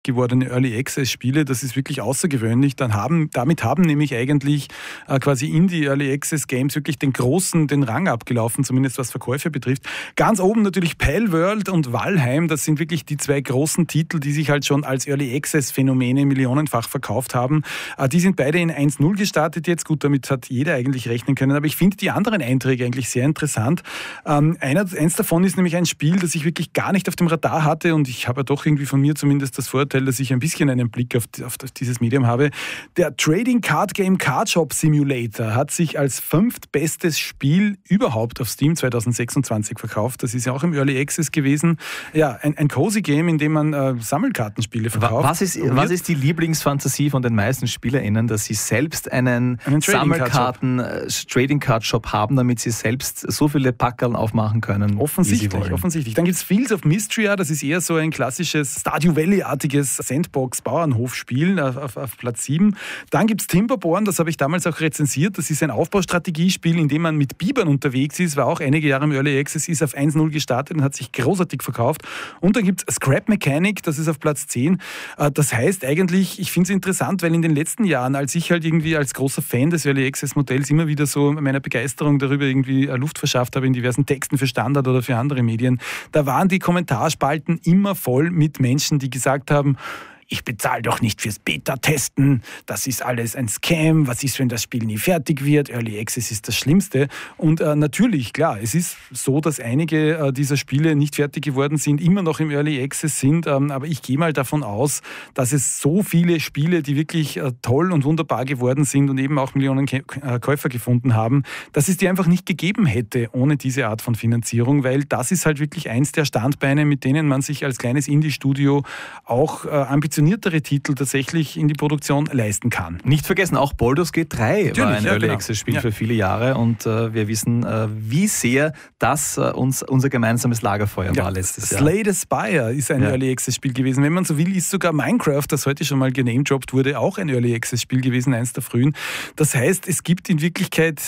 gewordene Early Access Spiele. Das ist wirklich außergewöhnlich. Damit haben nämlich eigentlich quasi Indie Early Access Games wirklich den Rang abgelaufen, zumindest was Verkäufe betrifft. Ganz oben natürlich Palworld und Valheim. Das sind wirklich die zwei großen Titel, die sich halt schon als Early Access Phänomene millionenfach verkauft haben. Die sind beide in 1.0 gestartet jetzt. Gut, damit hat jeder eigentlich rechnen können. Aber ich finde die anderen Einträge eigentlich sehr interessant. Eins davon ist nämlich ein Spiel, das ich wirklich gar nicht auf dem Radar hatte, und ich habe ja doch irgendwie von mir zumindest das Vorteil, dass ich ein bisschen einen Blick auf dieses Medium habe. Der Trading Card Game Card Shop Simulator hat sich als 5. bestes Spiel überhaupt auf Steam 2026 verkauft. Das ist ja auch im Early Access gewesen. Ja, ein Cozy Game, in dem man Sammelkartenspiele verkauft. Was ist die Lieblingsfantasie von den meisten SpielerInnen, dass sie selbst einen Trading Card Shop haben, damit sie selbst so viele Packerl aufmachen können, offensichtlich, wie sie wollen. Offensichtlich. Dann gibt es Fields of Mystria, das ist eher so ein klassisches Stardew Valley-artiges Sandbox-Bauernhofspiel auf Platz 7. Dann gibt es Timberborn, das habe ich damals auch rezensiert. Das ist ein Aufbaustrategiespiel, in dem man mit Bibern unterwegs ist, war auch einige Jahre im Early Access, ist auf 1.0 gestartet und hat sich großartig verkauft. Und dann gibt es Scrap Mechanic, das ist auf Platz 10. Das heißt eigentlich, ich finde es interessant, weil in den letzten Jahren, als ich halt irgendwie als großer Fan des Early Access Modells immer wieder so meiner Begeisterung darüber irgendwie Luft verschafft habe in diversen Texten für Standard oder für andere Medien, da waren die Kommentarspalten immer voll mit Menschen, die gesagt haben, ich bezahle doch nicht fürs Beta-Testen, das ist alles ein Scam, was ist, wenn das Spiel nie fertig wird, Early Access ist das Schlimmste. Und natürlich, klar, es ist so, dass einige dieser Spiele nicht fertig geworden sind, immer noch im Early Access sind, aber ich gehe mal davon aus, dass es so viele Spiele, die wirklich toll und wunderbar geworden sind und eben auch Millionen Käufer gefunden haben, dass es die einfach nicht gegeben hätte ohne diese Art von Finanzierung, weil das ist halt wirklich eins der Standbeine, mit denen man sich als kleines Indie-Studio auch ambitioniertere Titel tatsächlich in die Produktion leisten kann. Nicht vergessen, auch Baldur's Gate 3 war ein Early Access Spiel für viele Jahre, und wir wissen, wie sehr das unser gemeinsames Lagerfeuer war letztes Jahr. Slay the Spire ist ein Early Access Spiel gewesen. Wenn man so will, ist sogar Minecraft, das heute schon mal genamedroppt wurde, auch ein Early Access Spiel gewesen, eins der frühen. Das heißt, es gibt in Wirklichkeit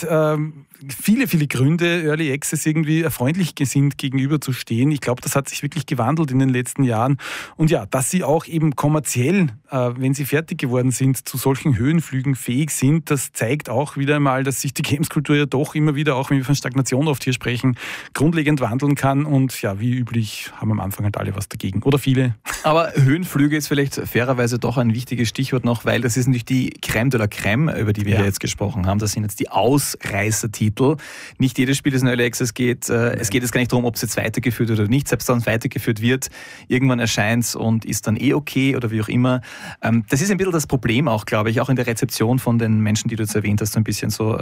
viele, viele Gründe, Early Access irgendwie freundlich gesinnt gegenüber zu stehen. Ich glaube, das hat sich wirklich gewandelt in den letzten Jahren. Und ja, dass sie auch eben kommerziell, wenn sie fertig geworden sind, zu solchen Höhenflügen fähig sind, das zeigt auch wieder einmal, dass sich die Gameskultur ja doch immer wieder, auch wenn wir von Stagnation oft hier sprechen, grundlegend wandeln kann. Und ja, wie üblich haben am Anfang halt alle was dagegen. Oder viele. Aber Höhenflüge ist vielleicht fairerweise doch ein wichtiges Stichwort noch, weil das ist natürlich die Crème de la Crème, über die wir jetzt gesprochen haben. Das sind jetzt die Ausreißertitel. Nicht jedes Spiel, das in Early Access geht. Es geht jetzt gar nicht darum, ob es jetzt weitergeführt wird oder nicht. Selbst wenn es weitergeführt wird, irgendwann erscheint es und ist dann okay oder wie auch immer. Das ist ein bisschen das Problem auch, glaube ich, auch in der Rezeption von den Menschen, die du jetzt erwähnt hast, so ein bisschen so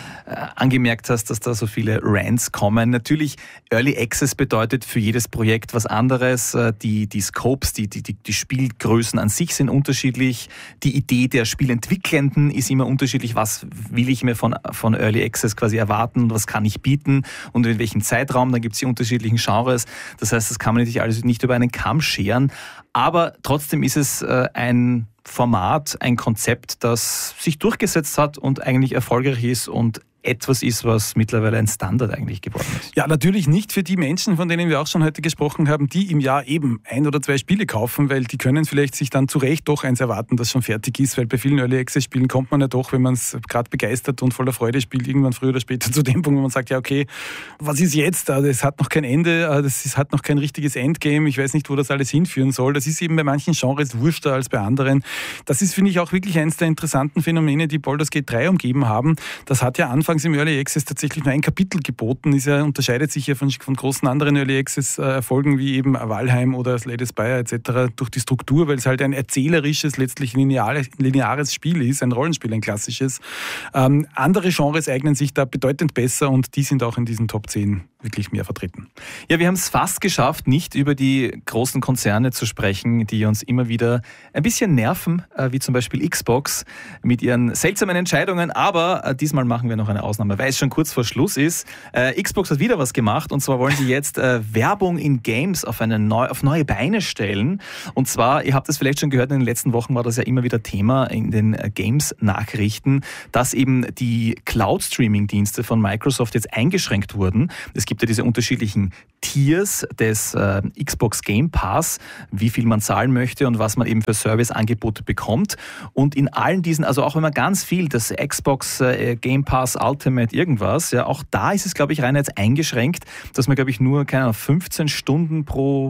angemerkt hast, dass da so viele Rants kommen. Natürlich, Early Access bedeutet für jedes Projekt was anderes. Die Scopes, die Spielgrößen an sich sind unterschiedlich. Die Idee der Spielentwicklenden ist immer unterschiedlich. Was will ich mir von Early Access quasi erwarten? Was kann ich bieten? Und in welchem Zeitraum? Dann gibt es die unterschiedlichen Genres. Das heißt, das kann man natürlich alles nicht über einen Kamm scheren. Aber trotzdem ist es ein Format, ein Konzept, das sich durchgesetzt hat und eigentlich erfolgreich ist und etwas ist, was mittlerweile ein Standard eigentlich geworden ist. Ja, natürlich nicht für die Menschen, von denen wir auch schon heute gesprochen haben, die im Jahr eben 1 oder 2 Spiele kaufen, weil die können vielleicht sich dann zu Recht doch eins erwarten, das schon fertig ist, weil bei vielen Early Access Spielen kommt man ja doch, wenn man es gerade begeistert und voller Freude spielt, irgendwann früher oder später zu dem Punkt, wo man sagt, ja okay, was ist jetzt? Das hat noch kein Ende, das hat noch kein richtiges Endgame, ich weiß nicht, wo das alles hinführen soll. Das ist eben bei manchen Genres wurschter als bei anderen. Das ist, finde ich, auch wirklich eines der interessanten Phänomene, die Baldur's Gate 3 umgeben haben. Das hat ja anfangs im Early Access tatsächlich nur ein Kapitel geboten, unterscheidet sich ja von großen anderen Early Access Erfolgen wie eben Valheim oder Slay the Spire etc. durch die Struktur, weil es halt ein erzählerisches, letztlich lineares Spiel ist, ein Rollenspiel, ein klassisches. Andere Genres eignen sich da bedeutend besser und die sind auch in diesen Top 10 wirklich mehr vertreten. Ja, wir haben es fast geschafft, nicht über die großen Konzerne zu sprechen, die uns immer wieder ein bisschen nerven, wie zum Beispiel Xbox mit ihren seltsamen Entscheidungen, aber diesmal machen wir noch eine Ausnahme, weil es schon kurz vor Schluss ist. Xbox hat wieder was gemacht und zwar wollen sie jetzt Werbung in Games auf neue Beine stellen. Und zwar, ihr habt es vielleicht schon gehört, in den letzten Wochen war das ja immer wieder Thema in den Games-Nachrichten, dass eben die Cloud-Streaming-Dienste von Microsoft jetzt eingeschränkt wurden. Es gibt ja diese unterschiedlichen Tiers des Xbox Game Pass, wie viel man zahlen möchte und was man eben für Serviceangebote bekommt. Und in allen diesen, also auch wenn man ganz viel, das Xbox Game Pass Ultimate irgendwas, ja, auch da ist es, glaube ich, rein jetzt eingeschränkt, dass man, glaube ich, nur 15 Stunden pro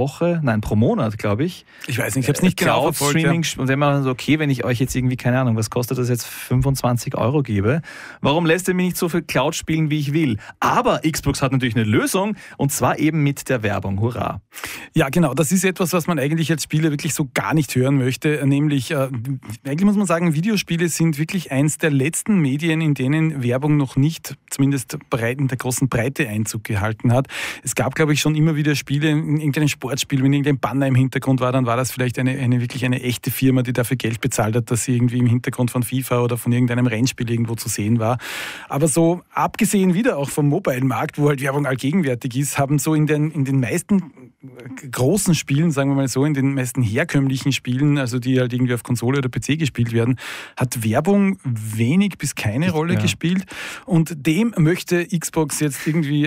Monat, glaube ich. Ich weiß nicht, ich habe es nicht genau verfolgt. Streaming, ja. Und wenn man so, okay, wenn ich euch jetzt irgendwie, keine Ahnung, was kostet das jetzt, 25 € gebe, warum lässt ihr mich nicht so viel Cloud spielen, wie ich will? Aber Xbox hat natürlich eine Lösung und zwar eben mit der Werbung. Hurra! Ja, genau, das ist etwas, was man eigentlich als Spieler wirklich so gar nicht hören möchte, nämlich, eigentlich muss man sagen, Videospiele sind wirklich eins der letzten Medien, in denen Werbung noch nicht, zumindest in der großen Breite Einzug gehalten hat. Es gab, glaube ich, schon immer wieder Spiele in irgendeinem Sportspiel, wenn irgendein Banner im Hintergrund war, dann war das vielleicht wirklich eine echte Firma, die dafür Geld bezahlt hat, dass sie irgendwie im Hintergrund von FIFA oder von irgendeinem Rennspiel irgendwo zu sehen war. Aber so abgesehen wieder auch vom Mobile-Markt, wo halt Werbung allgegenwärtig ist, haben so in den meisten großen Spielen, sagen wir mal so, in den meisten herkömmlichen Spielen, also die halt irgendwie auf Konsole oder PC gespielt werden, hat Werbung wenig bis keine Rolle gespielt. Und dem möchte Xbox jetzt irgendwie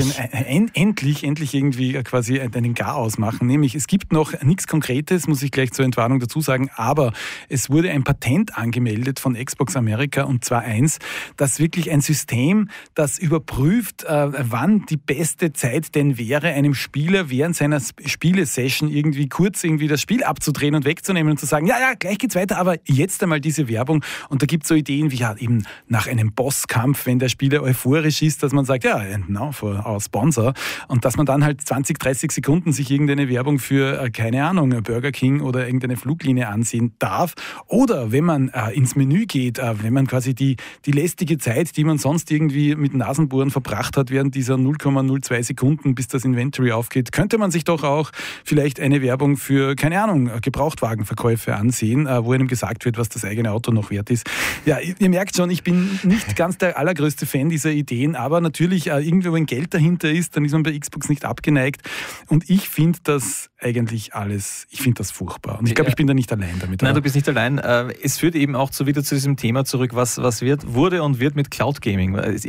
endlich irgendwie quasi einen Garaus machen. Nämlich, es gibt noch nichts Konkretes, muss ich gleich zur Entwarnung dazu sagen, aber es wurde ein Patent angemeldet von Xbox America, und zwar das wirklich ein System, das überprüft, wann die beste Zeit denn wäre, einem Spieler während seiner Spielesession irgendwie kurz das Spiel abzudrehen und wegzunehmen und zu sagen, ja, gleich geht's weiter, aber jetzt einmal diese Werbung. Und da gibt es so Ideen wie eben nach einem Bosskampf, wenn der Spieler euphorisch ist, dass man sagt, ja, and now for our sponsor, und dass man dann halt 20, 30 Sekunden sich irgendeine Werbung für, keine Ahnung, Burger King oder irgendeine Fluglinie ansehen darf. Oder wenn man ins Menü geht, wenn man quasi die lästige Zeit, die man sonst irgendwie mit Nasenbohren verbracht hat, während dieser 0,02 Sekunden, bis das Inventory aufgeht, könnte man sich doch auch vielleicht eine Werbung für, keine Ahnung, Gebrauchtwagenverkäufe ansehen, wo einem gesagt wird, was das eigene Auto noch wert ist. Ja, ihr merkt schon, ich bin nicht ganz der allergrößte Fan dieser Ideen, aber natürlich irgendwo, wenn Geld dahinter ist, dann ist man bei Xbox nicht abgeneigt. Und ich finde das eigentlich ich finde das furchtbar. Und ich glaube, ich bin da nicht allein damit. Nein, du bist nicht allein. Es führt eben auch wieder zu diesem Thema zurück, was wurde und wird mit Cloud Gaming. Es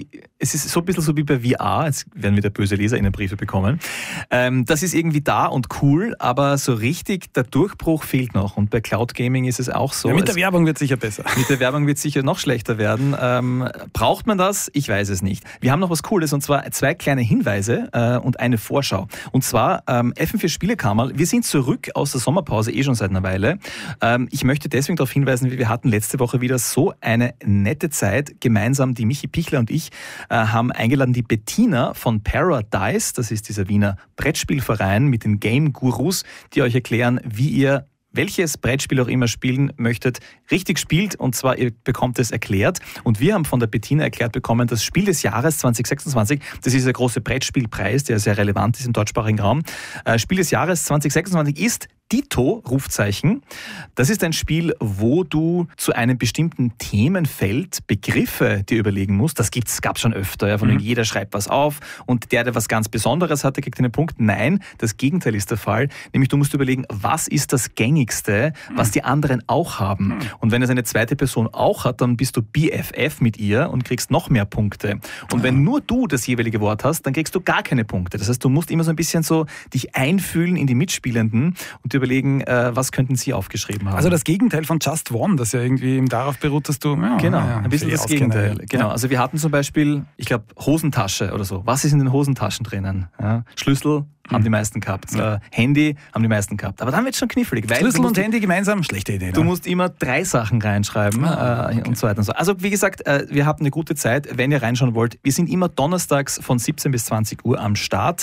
ist so ein bisschen so wie bei VR, jetzt werden wieder böse LeserInnenbriefe bekommen. Das ist irgendwie da und cool, aber so richtig der Durchbruch fehlt noch. Und bei Cloud Gaming ist es auch so. Ja, mit der Werbung wird es sicher besser. Mit der Werbung wird es sicher noch schlechter werden. Braucht man das? Ich weiß es nicht. Wir haben noch was Cooles, und zwar 2 kleine Hinweise und eine Vorschau. Und zwar FM4 Spielekammer. Wir sind zurück aus der Sommerpause schon seit einer Weile. Ich möchte deswegen darauf hinweisen, wir hatten letzte Woche wieder so eine nette Zeit. Gemeinsam, die Michi Pichler und ich haben eingeladen, die Bettina von Paradise, das ist dieser Wiener Brettspielverein mit den Game Gurus, die euch erklären, wie ihr welches Brettspiel auch immer spielen möchtet, richtig spielt, und zwar ihr bekommt es erklärt. Und wir haben von der Bettina erklärt bekommen, das Spiel des Jahres 2026, das ist der große Brettspielpreis, der sehr relevant ist im deutschsprachigen Raum. Spiel des Jahres 2026 ist Ditto, Rufzeichen. Das ist ein Spiel, wo du zu einem bestimmten Themenfeld Begriffe dir überlegen musst. Das gab's schon öfter. Ja, von wegen jeder schreibt was auf und der was ganz Besonderes hat, der kriegt einen Punkt. Nein, das Gegenteil ist der Fall. Nämlich du musst überlegen, was ist das Gängigste, was die anderen auch haben. Und wenn es eine zweite Person auch hat, dann bist du BFF mit ihr und kriegst noch mehr Punkte. Und wenn nur du das jeweilige Wort hast, dann kriegst du gar keine Punkte. Das heißt, du musst immer so ein bisschen so dich einfühlen in die Mitspielenden und überlegen, was könnten sie aufgeschrieben haben. Also das Gegenteil von Just One, das ja irgendwie darauf beruht, dass du... ein bisschen das Gegenteil. Ja. Genau. Also wir hatten zum Beispiel, ich glaube, Hosentasche oder so. Was ist in den Hosentaschen drinnen? Ja. Schlüssel haben die meisten gehabt. Handy haben die meisten gehabt. Aber dann wird es schon knifflig. Weil Schlüssel und Handy gemeinsam, schlechte Idee. Du musst immer 3 Sachen reinschreiben und so weiter und so. Also wie gesagt, wir hatten eine gute Zeit, wenn ihr reinschauen wollt. Wir sind immer donnerstags von 17 bis 20 Uhr am Start.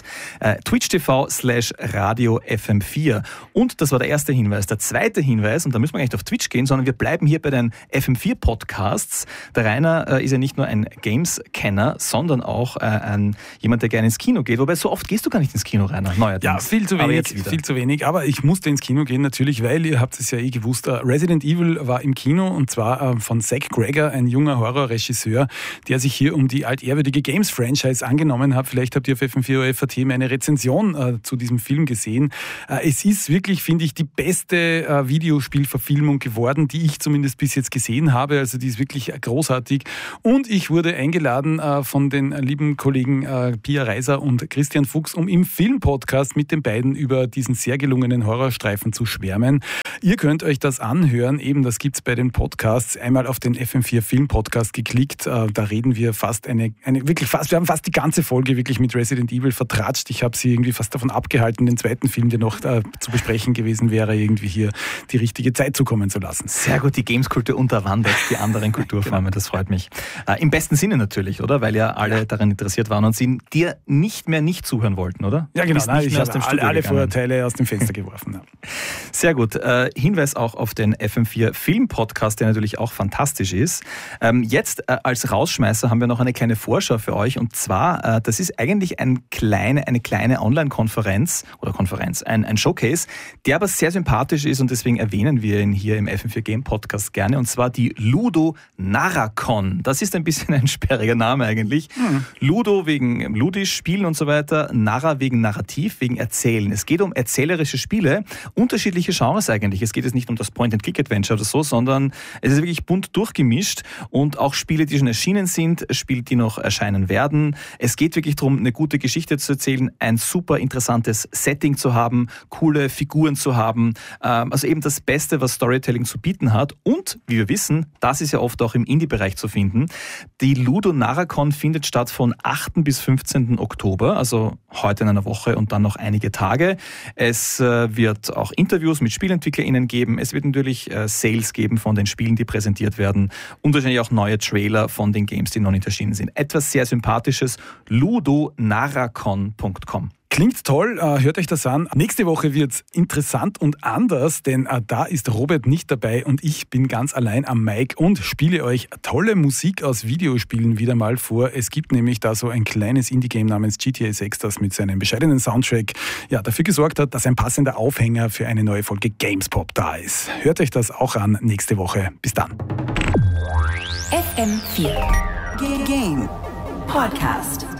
Twitch.tv/Radio FM4. Und das war der erste Hinweis. Der zweite Hinweis, und da müssen wir gar nicht auf Twitch gehen, sondern wir bleiben hier bei den FM4-Podcasts. Der Rainer ist ja nicht nur ein Games-Kenner, sondern auch jemand, der gerne ins Kino geht. Wobei, so oft gehst du gar nicht ins Kino rein. Rainer, neuerdings. Ja, viel zu wenig. Aber ich musste ins Kino gehen natürlich, weil, ihr habt es ja gewusst, Resident Evil war im Kino und zwar von Zach Gregor, ein junger Horrorregisseur, der sich hier um die altehrwürdige Games-Franchise angenommen hat. Vielleicht habt ihr auf FM4 OFAT eine Rezension zu diesem Film gesehen. Es ist wirklich, finde ich, die beste Videospielverfilmung geworden, die ich zumindest bis jetzt gesehen habe. Also die ist wirklich großartig. Und ich wurde eingeladen von den lieben Kollegen Pia Reiser und Christian Fuchs, um im Filmpodcast mit den beiden über diesen sehr gelungenen Horrorstreifen zu schwärmen. Ihr könnt euch das anhören, eben das gibt's bei den Podcasts. Einmal auf den FM4 Film-Podcast geklickt, da reden wir wir haben fast die ganze Folge wirklich mit Resident Evil vertratscht. Ich habe sie irgendwie fast davon abgehalten, den zweiten Film, der noch zu besprechen gewesen wäre, irgendwie hier die richtige Zeit zukommen zu lassen. Sehr gut, die Games-Kultur unterwandert die anderen Kulturformen, das freut mich. Im besten Sinne natürlich, oder? Weil ja alle daran interessiert waren und sie dir nicht zuhören wollten, oder? Ja, genau. Ich habe alle Vorurteile aus dem Fenster geworfen. Ja. Sehr gut. Hinweis auch auf den FM4 Film-Podcast, der natürlich auch fantastisch ist. Jetzt als Rausschmeißer haben wir noch eine kleine Vorschau für euch und zwar, das ist eigentlich eine kleine Online-Konferenz ein Showcase, der aber sehr sympathisch ist und deswegen erwähnen wir ihn hier im FM4 Game Podcast gerne und zwar die Ludo Narracon. Das ist ein bisschen ein sperriger Name eigentlich. Ludo wegen ludisch, Spielen und so weiter, Narra wegen Narrativ, wegen Erzählen. Es geht um erzählerische Spiele, unterschiedliche Genres eigentlich. Es geht jetzt nicht um das Point-and-Click-Adventure oder so, sondern es ist wirklich bunt durchgemischt und auch Spiele, die schon erschienen sind, Spiele, die noch erscheinen werden. Es geht wirklich darum, eine gute Geschichte zu erzählen, ein super interessantes Setting zu haben, coole Figuren zu haben, also eben das Beste, was Storytelling zu bieten hat und, wie wir wissen, das ist ja oft auch im Indie-Bereich zu finden. Die Ludo Narracon findet statt von 8. bis 15. Oktober, also heute in einer Woche und dann noch einige Tage. Es wird auch Interviews mit SpielentwicklerInnen geben. Es wird natürlich Sales geben von den Spielen, die präsentiert werden und wahrscheinlich auch neue Trailer von den Games, die noch nicht erschienen sind. Etwas sehr Sympathisches, ludonarracon.com. Klingt toll, hört euch das an. Nächste Woche wird's interessant und anders, denn da ist Robert nicht dabei und ich bin ganz allein am Mic und spiele euch tolle Musik aus Videospielen wieder mal vor. Es gibt nämlich da so ein kleines Indie-Game namens GTA 6, das mit seinem bescheidenen Soundtrack dafür gesorgt hat, dass ein passender Aufhänger für eine neue Folge Gamespop da ist. Hört euch das auch an nächste Woche. Bis dann. FM4 Game Podcast.